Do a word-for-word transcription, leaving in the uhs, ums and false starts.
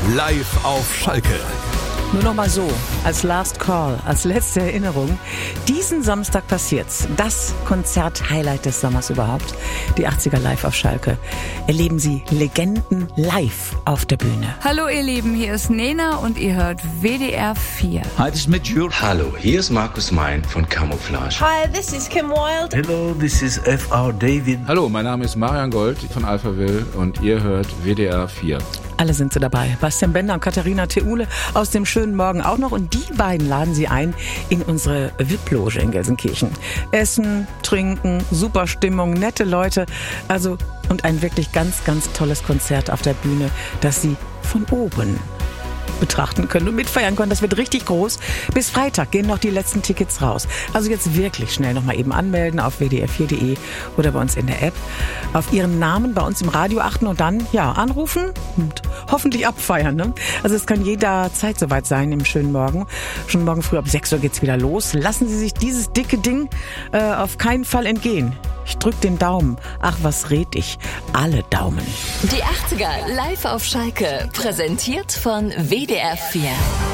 live auf Schalke. Nur noch mal so, als Last Call, als letzte Erinnerung. Diesen Samstag passiert's. Das Konzert-Highlight des Sommers überhaupt. Die achtziger live auf Schalke. Erleben Sie Legenden live auf der Bühne. Hallo ihr Lieben, hier ist Nena und ihr hört W D R vier. Hi, this is Mitch Jules. Hallo, hier ist Markus Mein von Camouflage. Hi, this is Kim Wilde. Hello, this is F R David. Hallo, mein Name ist Marian Gold von Alphaville und ihr hört W D R vier. Alle sind sie dabei. Bastian Bender und Katharina Theule aus dem schönen Morgen auch noch. Und die beiden laden sie ein in unsere V I P-Loge in Gelsenkirchen. Essen, trinken, super Stimmung, nette Leute. Also, und ein wirklich ganz, ganz tolles Konzert auf der Bühne, das sie von oben betrachten können und mitfeiern können. Das wird richtig groß. Bis Freitag gehen noch die letzten Tickets raus. Also jetzt wirklich schnell noch mal eben anmelden auf w d r vier punkt d e oder bei uns in der App. Auf Ihren Namen bei uns im Radio achten und dann, ja, anrufen und hoffentlich abfeiern. Ne? Also es kann jederzeit soweit sein im schönen Morgen. Schon morgen früh ab sechs Uhr geht's wieder los. Lassen Sie sich dieses dicke Ding äh, auf keinen Fall entgehen. Ich drück den Daumen. Ach, was red ich? Alle Daumen. Die achtziger live auf Schalke. Präsentiert von W D R vier.